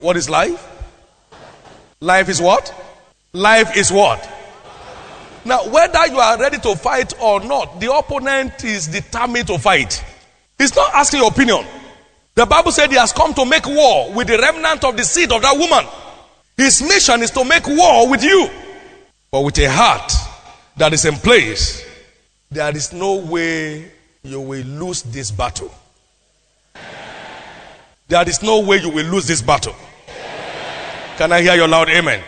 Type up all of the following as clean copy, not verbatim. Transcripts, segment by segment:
What is life? Life is what? Life is what? Now, whether you are ready to fight or not, the opponent is determined to fight. He's not asking your opinion. The Bible said he has come to make war with the remnant of the seed of that woman. His mission is to make war with you. But with a heart that is in place, there is no way you will lose this battle. There is no way you will lose this battle. Can I hear your loud amen?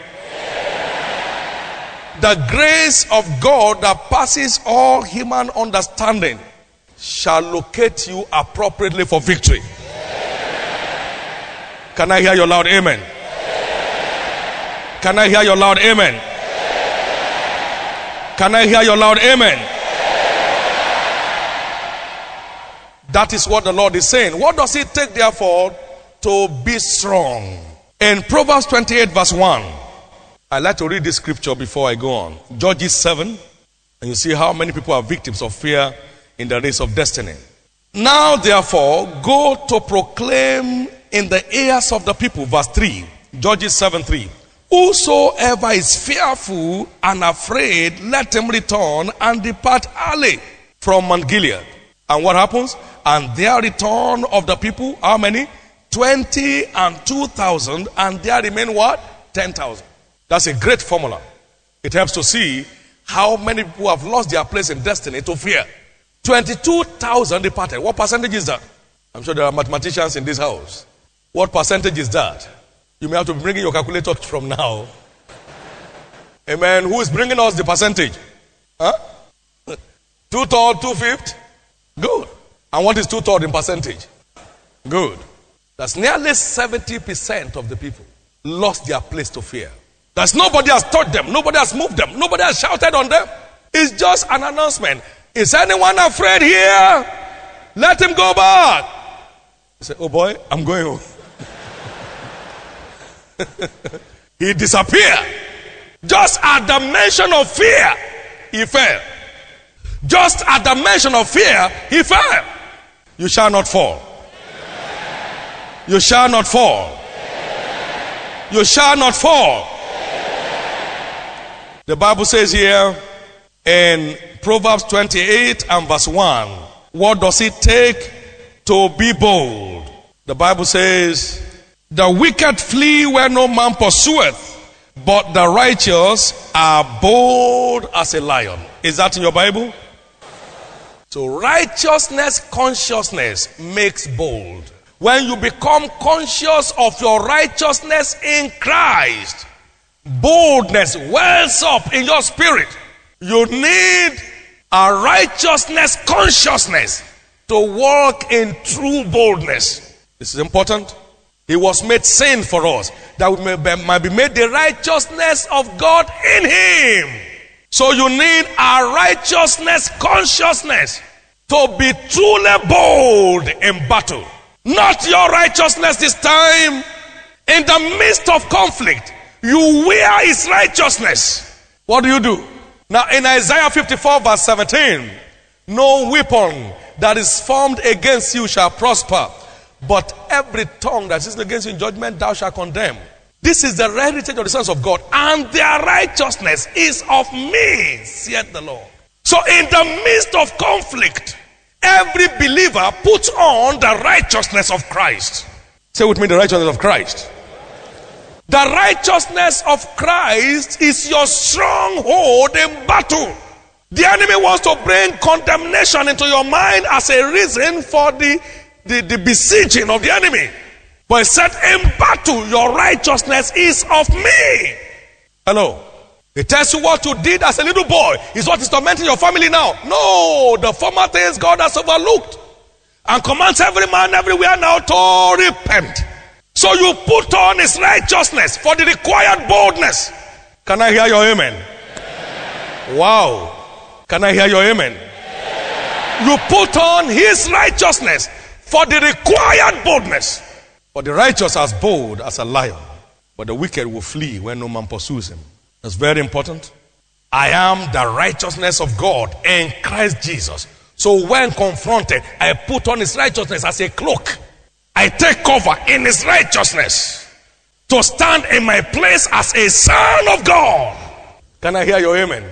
The grace of God that passes all human understanding shall locate you appropriately for victory. Can I hear your loud amen? Can I hear your loud amen? Can I hear your loud amen? That is what the Lord is saying. What does it take, therefore, to be strong? In Proverbs 28 verse 1, I'd like to read this scripture before I go on. Judges 7, and you see how many people are victims of fear in the race of destiny. Now, therefore, go to proclaim in the ears of the people. Verse 3, Judges 7:3. Whosoever is fearful and afraid, let him return and depart early from Mount Gilead. And what happens? And there return of the people, how many? 20 and 2,000, and there remain what? 10,000. That's a great formula. It helps to see how many people have lost their place in destiny to fear. 22,000 departed. What percentage is that? I'm sure there are mathematicians in this house. What percentage is that? You may have to be bringing your calculator from now. Amen. Who is bringing us the percentage? Huh? 2/3, 2/5? Good. And what is 2/3 in percentage? Good. That's nearly 70% of the people lost their place to fear. That's nobody has taught them. Nobody has moved them. Nobody has shouted on them. It's just an announcement. Is anyone afraid here? Let him go back. He said, oh boy, I'm going home. He disappeared. Just at the mention of fear, he fell. Just at the mention of fear, he fell. You shall not fall. You shall not fall. You shall not fall. The Bible says here in Proverbs 28 and verse 1, what does it take to be bold? The Bible says, the wicked flee where no man pursueth, but the righteous are bold as a lion. Is that in your Bible? So righteousness consciousness makes bold. When you become conscious of your righteousness in Christ, boldness wells up in your spirit. You need a righteousness consciousness to walk in true boldness. This is important. He was made sin for us, that we might be made the righteousness of God in him. So you need a righteousness consciousness to be truly bold in battle. Not your righteousness this time. In the midst of conflict, you wear his righteousness. What do? Now in Isaiah 54 verse 17, no weapon that is formed against you shall prosper, but every tongue that is against you in judgment thou shalt condemn. This is the heritage of the sons of God, and their righteousness is of me, saith the Lord. So in the midst of conflict, every believer puts on the righteousness of Christ. Say with me, the righteousness of Christ. The righteousness of Christ is your stronghold in battle. The enemy wants to bring condemnation into your mind as a reason for the besieging of the enemy. But he said, in battle, your righteousness is of me. Hello. It tells you what you did as a little boy is what is tormenting your family now. No, the former things God has overlooked and commands every man everywhere now to repent. So you put on his righteousness for the required boldness. Can I hear your amen? Wow. Can I hear your amen? You put on his righteousness for the required boldness. For the righteous as bold as a lion, but the wicked will flee when no man pursues him. That's very important. I am the righteousness of God in Christ Jesus. So when confronted, I put on his righteousness as a cloak. I take cover in his righteousness. to stand in my place as a son of God. Can I hear your amen?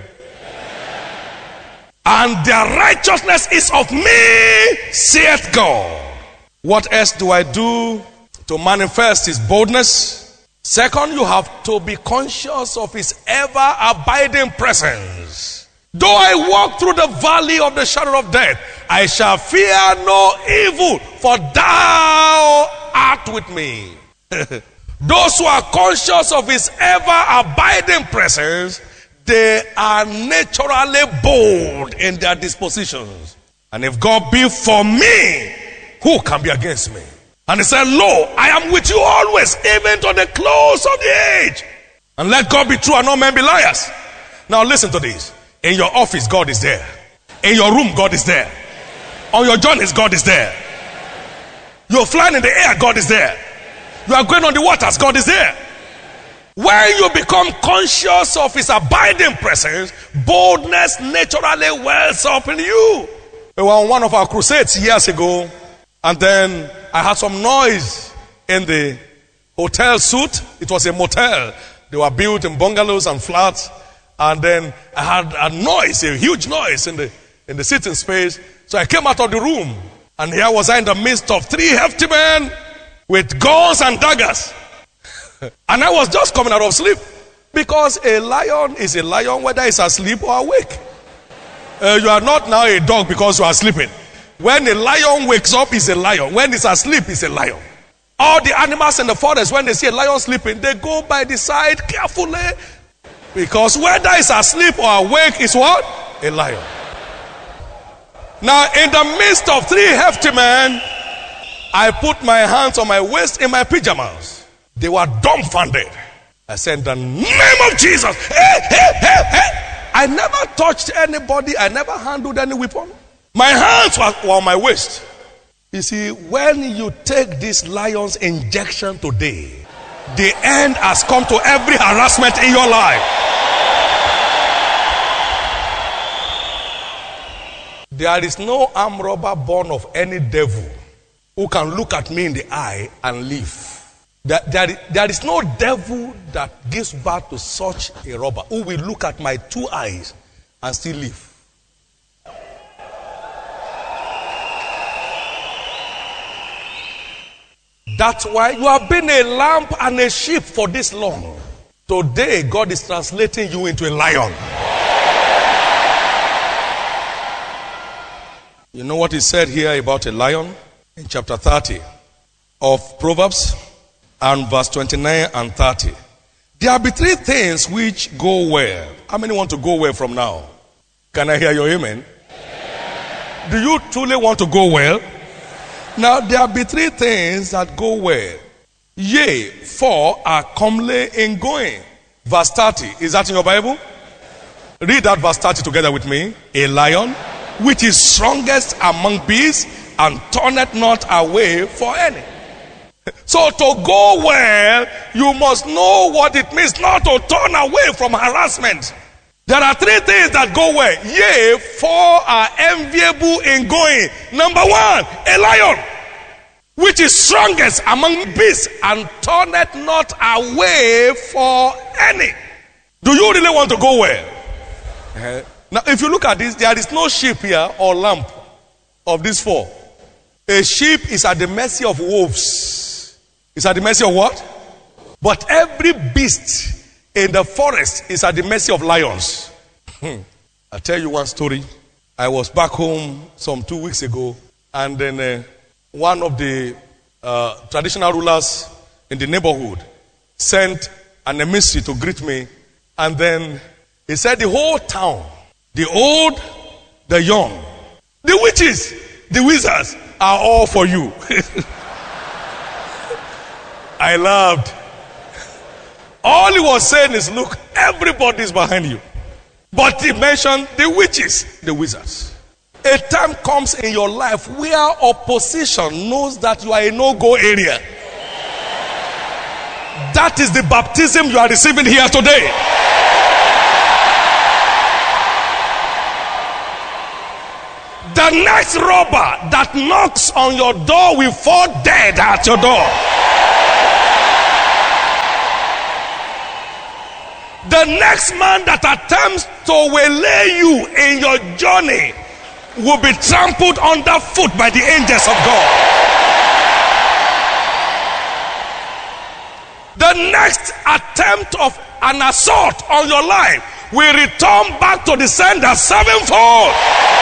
And their righteousness is of me, saith God. What else do I do to manifest his boldness? Second, you have to be conscious of his ever abiding presence. Though I walk through the valley of the shadow of death, I shall fear no evil, for thou art with me. Those who are conscious of his ever abiding presence, they are naturally bold in their dispositions. And if God be for me, who can be against me? And he said, lo, I am with you always, even to the close of the age. And let God be true and all men be liars. Now listen to this. In your office, God is there. In your room, God is there. On your journeys, God is there. You're flying in the air, God is there. You are going on the waters, God is there. When you become conscious of his abiding presence, boldness naturally wells up in you. We were on one of our crusades years ago, and then I had some noise in the hotel suite. It was a motel. They were built in bungalows and flats. And then I had a noise, a huge noise in the sitting space. So I came out of the room, and here was I in the midst of 3 hefty men with guns and daggers. And I was just coming out of sleep, because a lion is a lion whether it's asleep or awake. You are not now a dog because you are sleeping. When a lion wakes up, he's a lion. When he's asleep, he's a lion. All the animals in the forest, when they see a lion sleeping, they go by the side carefully, because whether it's asleep or awake is what? A lion. Now, in the midst of 3 hefty men, I put my hands on my waist in my pajamas. They were dumbfounded. I said, in the name of Jesus, hey, hey, hey, hey. I never touched anybody. I never handled any weapon. My hands were on my waist. You see, when you take this lion's injection today, the end has come to every harassment in your life. There is no armed robber born of any devil who can look at me in the eye and live. There is no devil that gives birth to such a robber who will look at my 2 eyes and still live. That's why you have been a lamb and a sheep for this long. Today, God is translating you into a lion. You know what he said here about a lion? In chapter 30 of Proverbs and verse 29 and 30. There will be 3 things which go well. How many want to go well from now? Can I hear your amen? Do you truly want to go well? Now, there will be 3 things that go well. Yea, 4 are comely in going. Verse 30. Is that in your Bible? Read that verse 30 together with me. A lion, which is strongest among beasts, and turneth not away for any. So to go well, you must know what it means not to turn away from harassment. There are 3 things that go well. Yea, 4 are enviable in going. Number 1, a lion, which is strongest among beasts, and turneth not away for any. Do you really want to go well? Now, if you look at this, there is no sheep here or lamb of these 4. A sheep is at the mercy of wolves. It's at the mercy of what? But every beast in the forest is at the mercy of lions. I'll tell you one story. I was back home some 2 weeks ago, and then one of the traditional rulers in the neighborhood sent an emissary to greet me, and then he said the whole town, the old, the young, the witches, the wizards are all for you. I laughed. All he was saying is, look, everybody's behind you. But he mentioned the witches, the wizards. A time comes in your life where opposition knows that you are a no-go area. That is the baptism you are receiving here today. The next robber that knocks on your door will fall dead at your door. The next man that attempts to waylay you in your journey will be trampled underfoot by the angels of God. The next attempt of an assault on your life will return back to the sender sevenfold.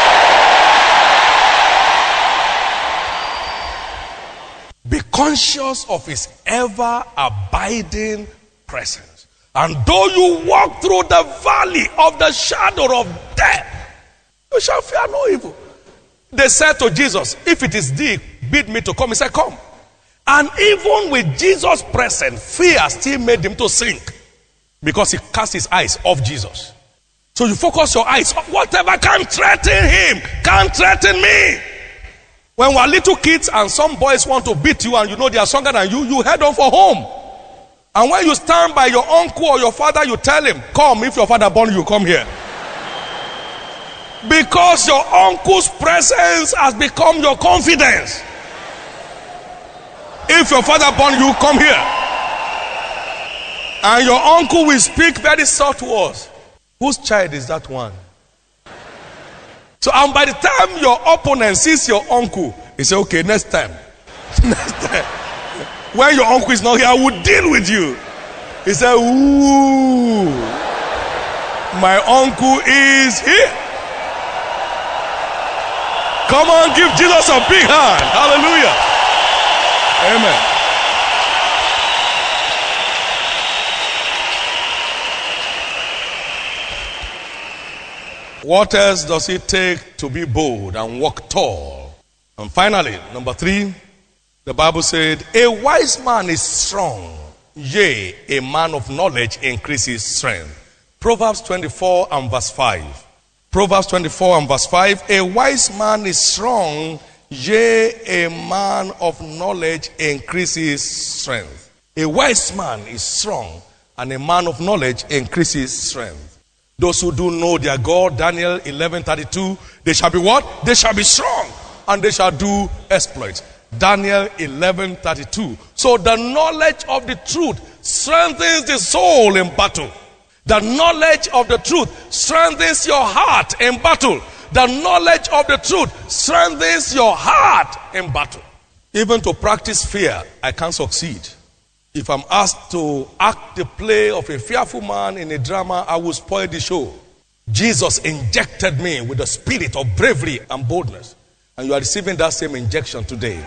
Be conscious of his ever abiding presence. And though you walk through the valley of the shadow of death, you shall fear no evil. They said to Jesus, if it is thee, bid me to come. He said, come. And even with Jesus present, fear still made him to sink, because he cast his eyes off Jesus. So you focus your eyes on whatever can threaten him, can't threaten me. When we're little kids and some boys want to beat you and you know they are stronger than you, you head on for home. And when you stand by your uncle or your father, you tell him, come, if your father born you, come here. Because your uncle's presence has become your confidence. If your father born you, come here. And your uncle will speak very soft words. Whose child is that one? So, and by the time your opponent sees your uncle, he says, okay, next time. Next time. When your uncle is not here, I will deal with you. He said, ooh, my uncle is here. Come on, give Jesus a big hand. Hallelujah. Amen. What else does it take to be bold and walk tall? And finally, number 3, the Bible said, a wise man is strong, yea, a man of knowledge increases strength. Proverbs 24 and verse 5. Proverbs 24 and verse 5, a wise man is strong, yea, a man of knowledge increases strength. A wise man is strong, and a man of knowledge increases strength. Those who do know their God, Daniel 11:32, they shall be what? They shall be strong, and they shall do exploits. Daniel 11:32. So the knowledge of the truth strengthens the soul in battle. The knowledge of the truth strengthens your heart in battle. The knowledge of the truth strengthens your heart in battle. Even to practice fear, I can't succeed. If I'm asked to act the play of a fearful man in a drama, I will spoil the show. Jesus injected me with the spirit of bravery and boldness. And you are receiving that same injection today.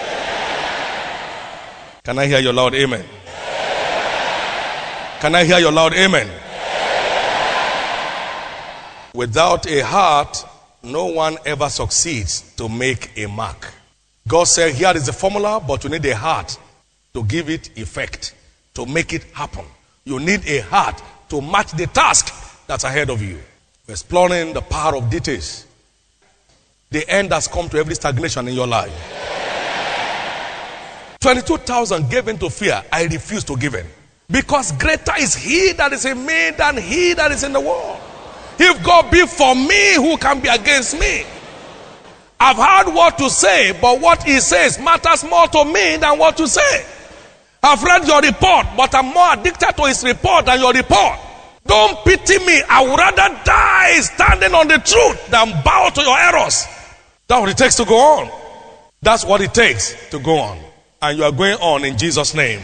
Can I hear your loud amen? Can I hear your loud amen? Without a heart, no one ever succeeds to make a mark. God said, here is the formula, but you need a heart to give it effect, to make it happen. You need a heart to match the task that's ahead of you. We're exploring the power of details. The end has come to every stagnation in your life. 22,000 gave in to fear. I refuse to give in. Because greater is he that is in me than he that is in the world. If God be for me, who can be against me? I've heard what to say, but what he says matters more to me than what to say. I've read your report, but I'm more addicted to his report than your report. Don't pity me. I would rather die standing on the truth than bow to your errors. That's what it takes to go on. That's what it takes to go on. And you are going on in Jesus' name.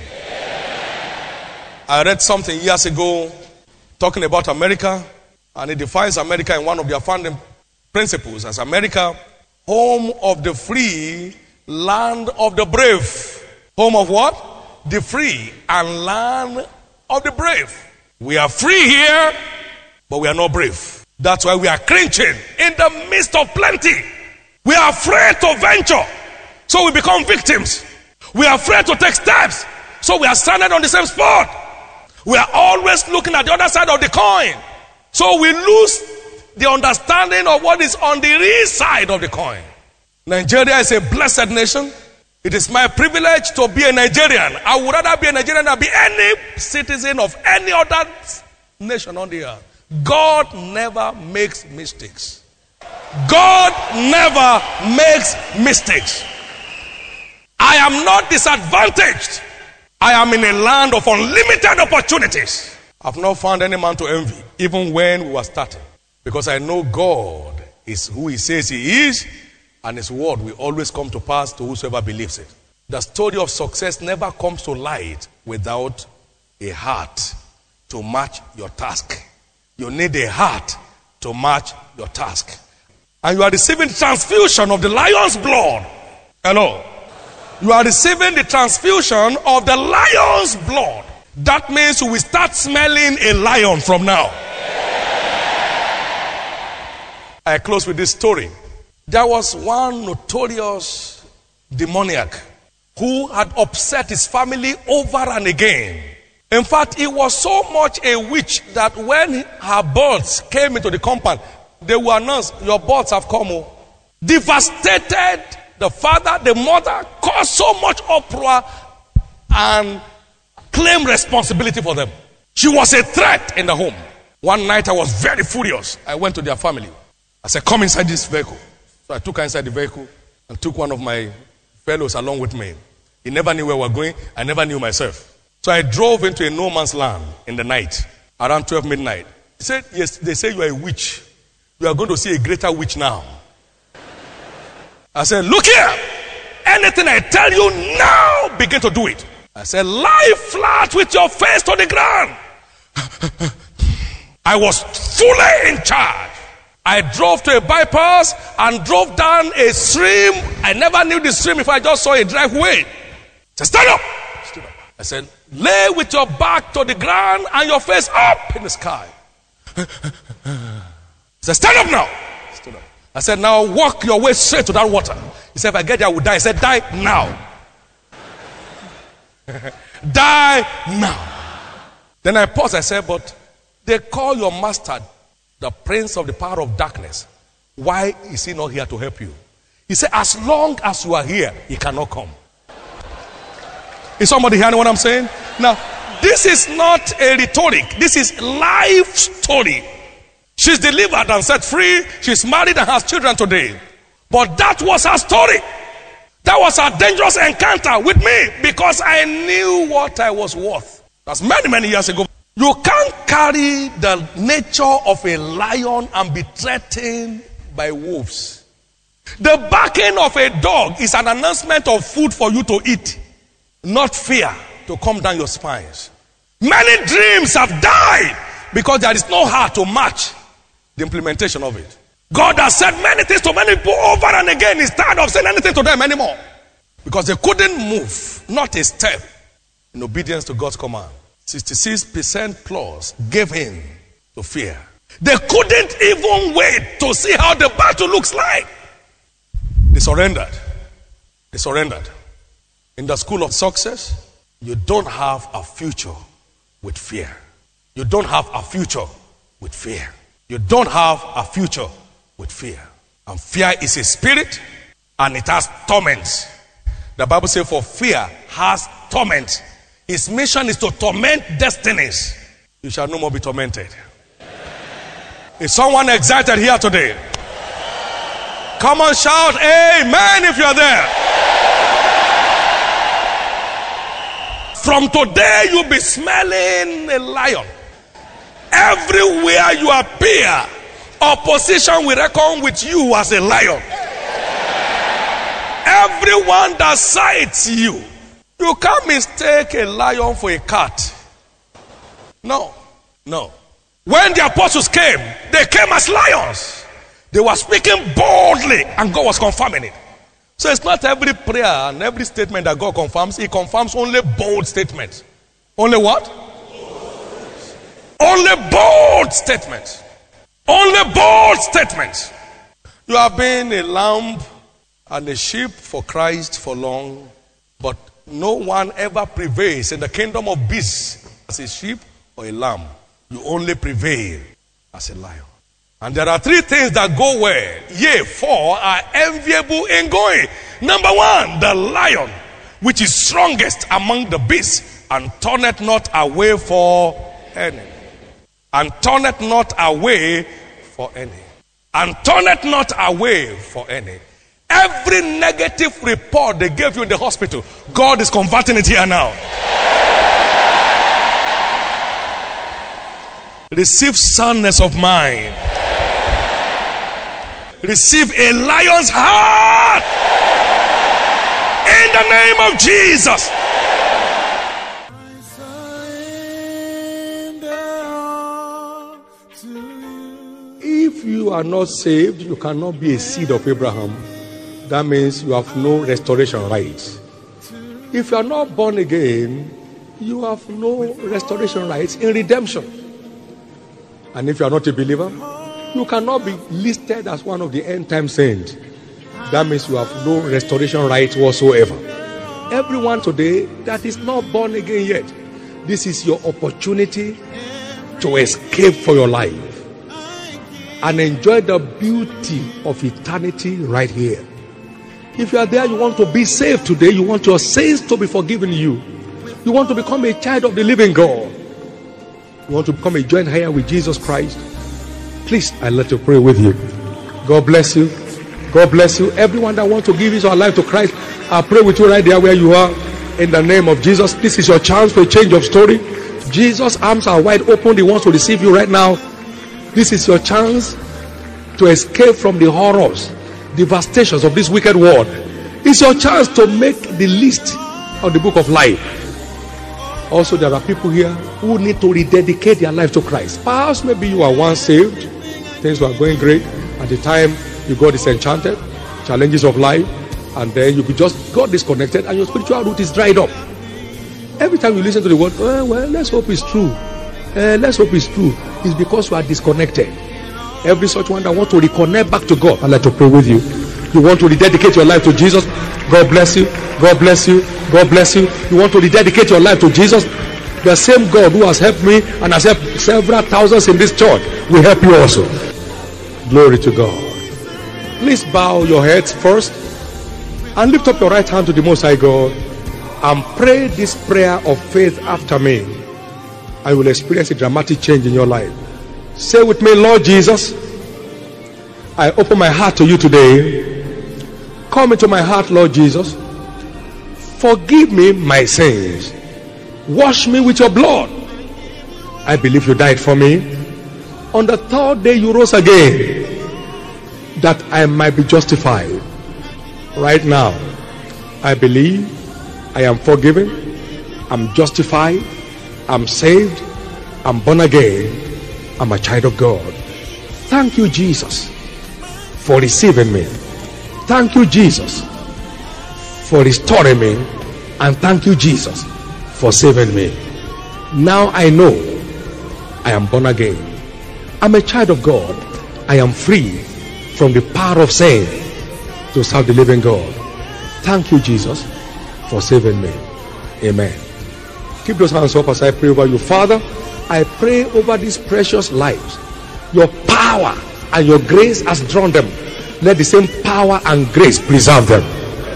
I read something years ago talking about America, and it defines America in one of their founding principles as America, home of the free, land of the brave. Home of what? The free and land of the brave. We are free here, but we are not brave. That's why we are cringing in the midst of plenty. We are afraid to venture, so we become victims. We are afraid to take steps, so we are stranded on the same spot. We are always looking at the other side of the coin, so we lose the understanding of what is on the real side of the coin. Nigeria is a blessed nation. It is my privilege to be a Nigerian. I would rather be a Nigerian than be any citizen of any other nation on the earth. God never makes mistakes. God never makes mistakes. I am not disadvantaged. I am in a land of unlimited opportunities. I've not found any man to envy, even when we were starting. Because I know God is who he says he is, and his word will always come to pass to whosoever believes it. The story of success never comes to light without a heart to match your task. You need a heart to match your task. And you are receiving transfusion of the lion's blood. Hello. You are receiving the transfusion of the lion's blood. That means you will start smelling a lion from now. I close with this story. There was one notorious demoniac who had upset his family over and again. In fact, it was so much a witch that when her birds came into the compound, they were announced, your birds have come. Devastated the father, the mother, caused so much uproar and claimed responsibility for them. She was a threat in the home. One night I was very furious. I went to their family. I said, come inside this vehicle. So I took her inside the vehicle and took one of my fellows along with me. He never knew where we were going. I never knew myself. So I drove into a no man's land in the night, around 12 midnight. He said, yes, they say you are a witch. You are going to see a greater witch now. I said, look here. Anything I tell you now, begin to do it. I said, lie flat with your face to the ground. I was fully in charge. I drove to a bypass and drove down a stream. I never knew the stream if I just saw a driveway. I said, stand up. I said, lay with your back to the ground and your face up in the sky. I said, stand up now. Stood up. I said, now walk your way straight to that water. He said, if I get there, I will die. I said, die now. Die now. Then I paused. I said, but they call your master the prince of the power of darkness. Why is he not here to help you? He said, as long as you are here, he cannot come. Is somebody hearing what I'm saying? Now, this is not a rhetoric. This is life story. She's delivered and set free. She's married and has children today. But that was her story. That was a dangerous encounter with me because I knew what I was worth. That's many, many years ago. You can't carry the nature of a lion and be threatened by wolves. The barking of a dog is an announcement of food for you to eat, not fear to come down your spines. Many dreams have died because there is no heart to match the implementation of it. God has said many things to many people over and again. He's tired of saying anything to them anymore because they couldn't move, not a step, in obedience to God's command. 66% plus gave in to fear. They couldn't even wait to see how the battle looks like. They surrendered. They surrendered. In the school of success, you don't have a future with fear. You don't have a future with fear. You don't have a future with fear. And fear is a spirit and it has torment. The Bible says for fear has torment. His mission is to torment destinies. You shall no more be tormented. Is someone excited here today? Come on, shout amen if you're there. From today you'll be smelling a lion. Everywhere you appear, opposition will reckon with you as a lion. Everyone that sights you, you can't mistake a lion for a cat. No. When the apostles came, they came as lions. They were speaking boldly and God was confirming it. So it's not every prayer and every statement that God confirms. He confirms only bold statements. Only what? Only bold statements. Only bold statements. You have been a lamb and a sheep for Christ for long, but no one ever prevails in the kingdom of beasts as a sheep or a lamb. You only prevail as a lion. And there are three things that go well, yea, four are enviable in going. Number one, the lion, which is strongest among the beasts, and turneth not away for any. And turneth not away for any. And turneth not away for any. Every negative report they gave you in the hospital, God is converting it here now. Receive soundness of mind. Receive a lion's heart. In the name of Jesus. If you are not saved, you cannot be a seed of Abraham. That means you have no restoration rights. If you are not born again, you have no restoration rights in redemption. And if you are not a believer, you cannot be listed as one of the end time saints. That means you have no restoration rights whatsoever. Everyone today that is not born again yet, this is your opportunity to escape for your life and enjoy the beauty of eternity right here. If you are there, you want to be saved today, you want your sins to be forgiven you, you want to become a child of the living God, you want to become a joint heir with Jesus Christ, please, I'd like to pray with you. God bless you. God bless you. Everyone that wants to give his or her life to Christ, I'll pray with you right there where you are. In the name of Jesus, this is your chance for a change of story. Jesus' arms are wide open. He wants to receive you right now. This is your chance to escape from the horrors, devastations of this wicked world. It's your chance to make the list of the book of life. Also, there are people here who need to rededicate their life to Christ. Perhaps maybe you are once saved, things were going great at the time you got disenchanted, challenges of life, and then you just got disconnected and your spiritual root is dried up. Every time you listen to the word, well, let's hope it's true. Let's hope it's true. It's because you are disconnected. Every such one that wants to reconnect back to God, I'd like to pray with you. You want to rededicate your life to Jesus? God bless you. God bless you. God bless you. You want to rededicate your life to Jesus? The same God who has helped me and has helped several thousands in this church will help you also. Glory to God. Please bow your heads first and lift up your right hand to the Most High God and pray this prayer of faith after me. I will experience a dramatic change in your life. Say with me, Lord Jesus, I open my heart to you today. Come into my heart, Lord Jesus. Forgive me my sins. Wash me with your blood. I believe you died for me. On the third day you rose again, that I might be justified. Right now, I believe I am forgiven, I'm justified, I'm saved, I'm born again, I'm a child of God. Thank you, Jesus, for receiving me. Thank you, Jesus, for restoring me. And thank you, Jesus, for saving me. Now I know I am born again. I'm a child of God. I am free from the power of sin to serve the living God. Thank you, Jesus, for saving me. Amen. Keep those hands up as I pray over you. Father, I pray over these precious lives. Your power and your grace has drawn them. Let the same power and grace preserve them.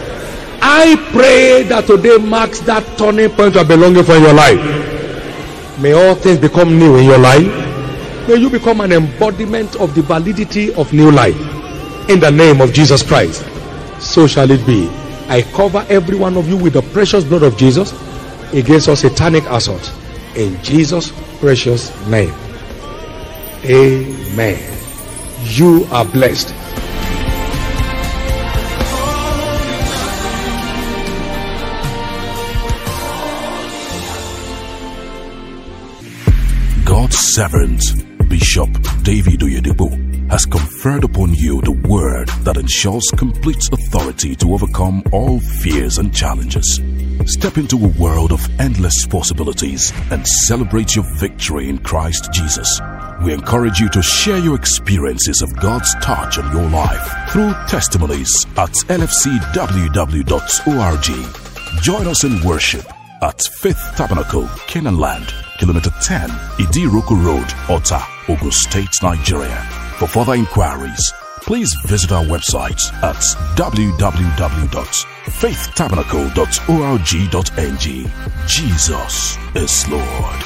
I pray that today marks that turning point of belonging for your life. May all things become new in your life. May you become an embodiment of the validity of new life. In the name of Jesus Christ, so shall it be. I cover every one of you with the precious blood of Jesus against all satanic assault. In Jesus' precious name. Amen. You are blessed. God's servant, Bishop David Oyedepo, has conferred upon you the word that ensures complete authority to overcome all fears and challenges. Step into a world of endless possibilities and celebrate your victory in Christ Jesus. We encourage you to share your experiences of God's touch on your life through testimonies at lfcww.org. Join us in worship at Faith Tabernacle, Canaan Land, Kilometer 10, Idiroko Road, Ota, Ogun State, Nigeria. For further inquiries, please visit our website at www.faithtabernacle.org.ng. Jesus is Lord.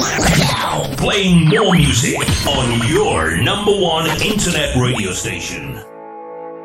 Now, playing more music on your #1 internet radio station.